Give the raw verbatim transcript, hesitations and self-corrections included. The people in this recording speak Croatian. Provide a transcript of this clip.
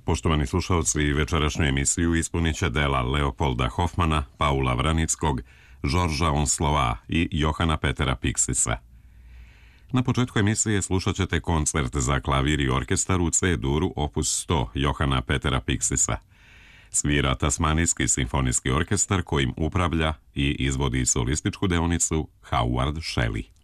Poštovani slušalci, večerašnju emisiju ispunit će dela Leopolda Hofmana, Paula Vranickog, Žorža Onslova i Johana Petera Piksisa. Na početku emisije slušat ćete koncert za klavir i orkestar u C-duru opus sto Johana Petera Piksisa. Svira Tasmanijski simfonijski orkestar kojim upravlja i izvodi solističku deonicu Howard Shelley.